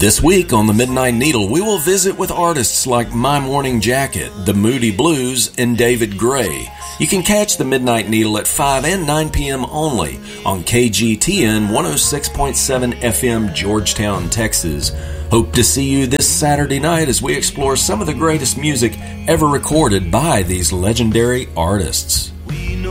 This week on The Midnight Needle, we will visit with artists like My Morning Jacket, The Moody Blues, and David Gray. You can catch The Midnight Needle at 5 and 9 p.m. only on KGTN 106.7 FM, Georgetown, Texas. Hope to see you this Saturday night as we explore some of the greatest music ever recorded by these legendary artists.